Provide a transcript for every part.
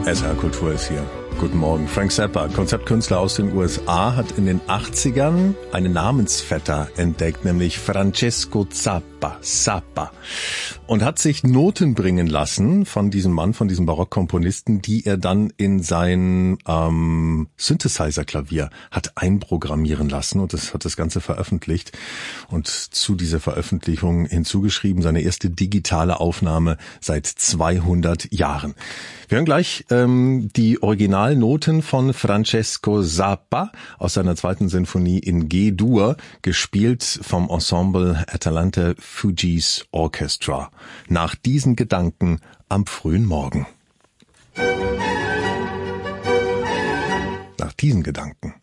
SR Kultur ist hier. Guten Morgen. Frank Zappa, Konzeptkünstler aus den USA, hat in den 80ern einen Namensvetter entdeckt, nämlich Francesco Zappa, und hat sich Noten bringen lassen von diesem Mann, von diesem Barockkomponisten, die er dann in sein Synthesizer-Klavier hat einprogrammieren lassen, und das hat das Ganze veröffentlicht und zu dieser Veröffentlichung hinzugeschrieben, seine erste digitale Aufnahme seit 200 Jahren. Wir hören gleich die Originalnoten von Francesco Zappa aus seiner zweiten Sinfonie in G-Dur, gespielt vom Ensemble Atalanta Fugees Orchestra. Nach diesen Gedanken am frühen Morgen. Nach diesen Gedanken.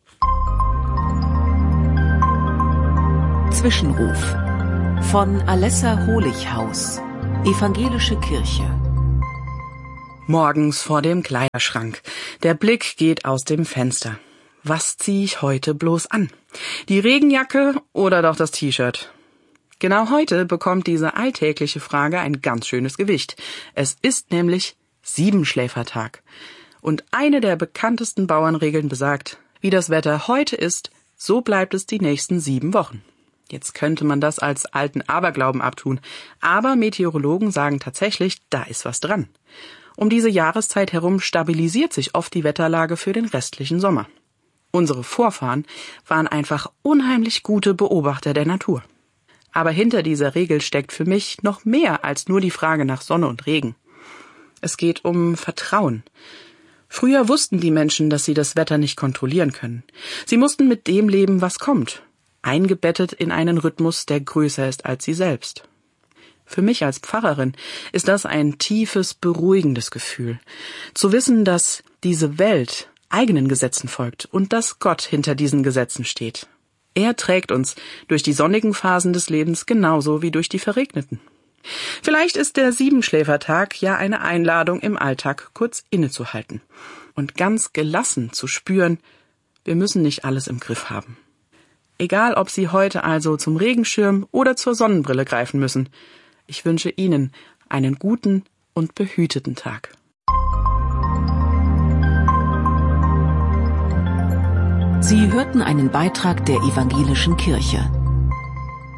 Zwischenruf von Alessa Holichhaus, Evangelische Kirche. Morgens vor dem Kleiderschrank. Der Blick geht aus dem Fenster. Was ziehe ich heute bloß an? Die Regenjacke oder doch das T-Shirt? Genau heute bekommt diese alltägliche Frage ein ganz schönes Gewicht. Es ist nämlich Siebenschläfertag. Und eine der bekanntesten Bauernregeln besagt, wie das Wetter heute ist, so bleibt es die nächsten 7 Wochen. Jetzt könnte man das als alten Aberglauben abtun, aber Meteorologen sagen tatsächlich, da ist was dran. Um diese Jahreszeit herum stabilisiert sich oft die Wetterlage für den restlichen Sommer. Unsere Vorfahren waren einfach unheimlich gute Beobachter der Natur. Aber hinter dieser Regel steckt für mich noch mehr als nur die Frage nach Sonne und Regen. Es geht um Vertrauen. Früher wussten die Menschen, dass sie das Wetter nicht kontrollieren können. Sie mussten mit dem leben, was kommt, eingebettet in einen Rhythmus, der größer ist als sie selbst. Für mich als Pfarrerin ist das ein tiefes, beruhigendes Gefühl. Zu wissen, dass diese Welt eigenen Gesetzen folgt und dass Gott hinter diesen Gesetzen steht. Er trägt uns durch die sonnigen Phasen des Lebens genauso wie durch die verregneten. Vielleicht ist der Siebenschläfertag ja eine Einladung, im Alltag kurz innezuhalten und ganz gelassen zu spüren, wir müssen nicht alles im Griff haben. Egal, ob Sie heute also zum Regenschirm oder zur Sonnenbrille greifen müssen, ich wünsche Ihnen einen guten und behüteten Tag. Sie hörten einen Beitrag der Evangelischen Kirche.